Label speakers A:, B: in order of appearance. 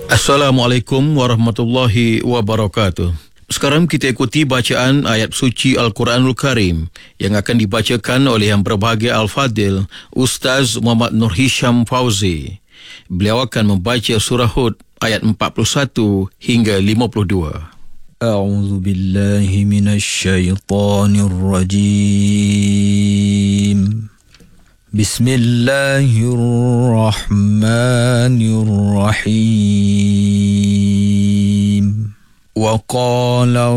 A: Assalamualaikum warahmatullahi wabarakatuh. Sekarang kita ikuti bacaan ayat suci Al-Quranul Karim yang akan dibacakan oleh Yang Berbahagia Al-Fadil, Ustaz Muhammad Nur Hisham Fauzi. Beliau akan membaca surah Hud ayat 41 hingga 52.
B: A'udzu billahi minasy syaithanir rajim. Bismillahirrahmanirrahim. Wa qala